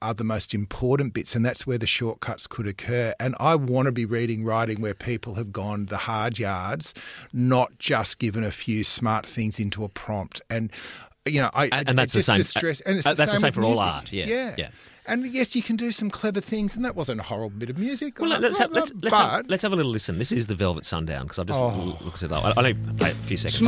are the most important bits, and that's where the shortcuts could occur. And I want to be reading writing where people have gone the hard yards, not just given a few smart things into a prompt. And and that's the same. And it's that's the same for with all music. art. Yeah. And yes, you can do some clever things, and that wasn't a horrible bit of music. Well, let's have a little listen. This is the Velvet Sundown, because I've just looked at that. I only play it a few seconds.